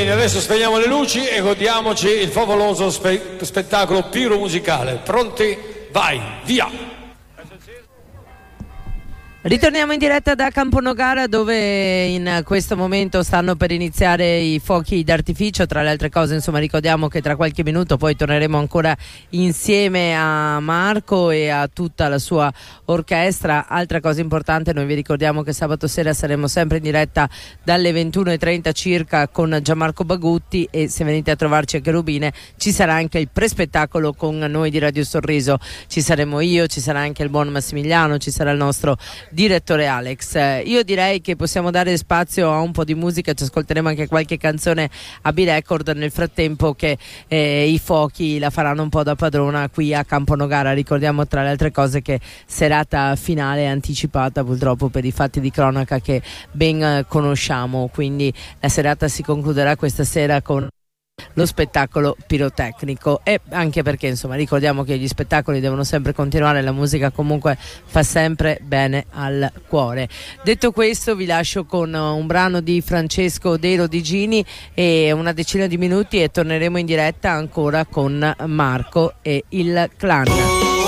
Bene, adesso spegniamo le luci e godiamoci il favoloso spettacolo piromusicale. Pronti? Vai, via! Ritorniamo in diretta da Camponogara, dove in questo momento stanno per iniziare i fuochi d'artificio. Tra le altre cose, insomma, ricordiamo che tra qualche minuto poi torneremo ancora insieme a Marco e a tutta la sua orchestra. Altra cosa importante, noi vi ricordiamo che sabato sera saremo sempre in diretta dalle 21:30 circa con Gianmarco Bagutti, e se venite a trovarci a Cherubine ci sarà anche il prespettacolo con noi di Radio Sorriso. Ci saremo io, ci sarà anche il buon Massimiliano, ci sarà il nostro direttore Alex. Io direi che possiamo dare spazio a un po' di musica, ci ascolteremo anche qualche canzone a B-Record nel frattempo che i fuochi la faranno un po' da padrona qui a Camponogara. Ricordiamo tra le altre cose che serata finale anticipata purtroppo per i fatti di cronaca che ben conosciamo, quindi la serata si concluderà questa sera con lo spettacolo pirotecnico, e anche perché insomma ricordiamo che gli spettacoli devono sempre continuare, la musica comunque fa sempre bene al cuore. Detto questo, vi lascio con un brano di Francesco De Rodigini e una decina di minuti e torneremo in diretta ancora con Marco e il clan.